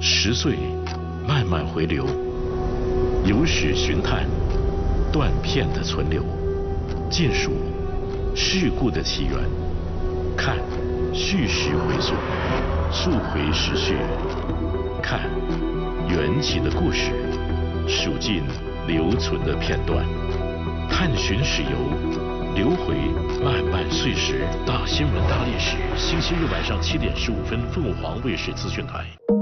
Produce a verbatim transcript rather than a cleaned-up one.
十岁慢慢回流，有史寻探，断片的存留，尽数事故的起源，看叙事回溯，溯回时序，看缘起的故事，数尽留存的片段，探寻史游，流回漫漫岁时。大新闻大历史，星期日晚上七点十五分，凤凰卫视资讯台。